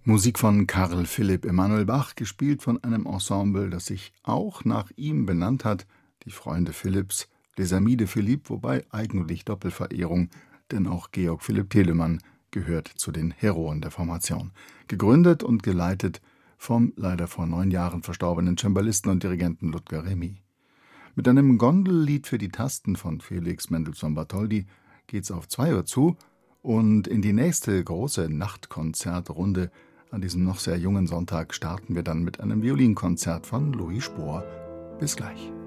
Musik von Carl Philipp Emanuel Bach, gespielt von einem Ensemble, das sich auch nach ihm benannt hat, die Freunde Philipps, Les Amis de Philippe, wobei eigentlich Doppelverehrung, denn auch Georg Philipp Telemann gehört zu den Heroen der Formation. Gegründet und geleitet vom leider vor 9 Jahren verstorbenen Cembalisten und Dirigenten Ludger Remy. Mit einem Gondellied für die Tasten von Felix Mendelssohn Bartholdy geht's auf 2 Uhr zu und in die nächste große Nachtkonzertrunde. An diesem noch sehr jungen Sonntag starten wir dann mit einem Violinkonzert von Louis Spohr. Bis gleich.